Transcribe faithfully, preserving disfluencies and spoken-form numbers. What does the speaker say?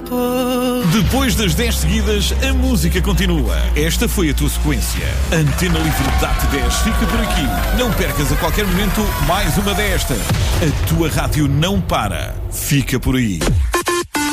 Depois das dez seguidas, a música continua. Esta foi a tua sequência. Antena Livre D A T dez fica por aqui. Não percas a qualquer momento mais uma destas. A tua rádio não para. Fica por aí.